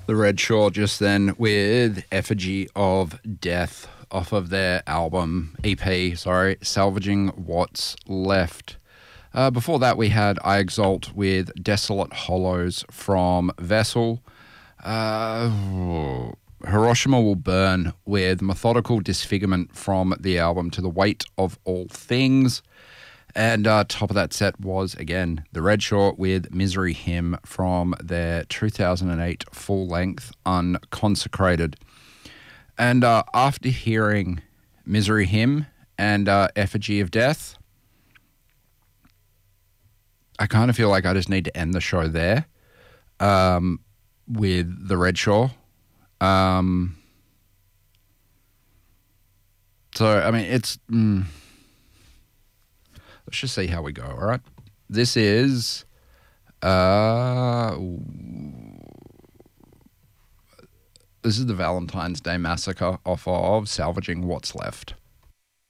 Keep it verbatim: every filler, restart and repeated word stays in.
The Red Shore just then with Effigy of Death off of their album, E P, sorry, Salvaging What's Left. Uh, before that, we had I Exalt with Desolate Hollows from Vessel. Uh, Hiroshima Will Burn with Methodical Disfigurement from the album To the Weight of All Things. And uh, top of that set was, again, The Red Shore with Misery Hymn from their two thousand eight full-length Unconsecrated. And uh, after hearing Misery Hymn and uh, Effigy of Death, I kind of feel like I just need to end the show there um, with The Red Shore. Um, so, I mean, it's... Mm, let's just see how we go, all right? This is... Uh, this is the Valentine's Day Massacre off of Salvaging What's Left.